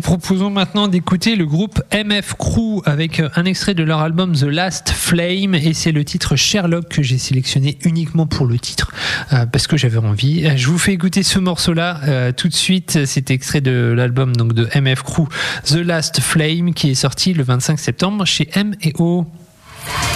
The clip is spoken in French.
proposons maintenant d'écouter le groupe MF Crew avec un extrait de leur album The Last Flame, et c'est le titre Sherlock que j'ai sélectionné uniquement pour le titre parce que j'avais envie. Je vous fais écouter ce morceau-là tout de suite. C'est extrait de l'album donc de MF Crew The Last Flame qui est sorti le 25 septembre chez M&O.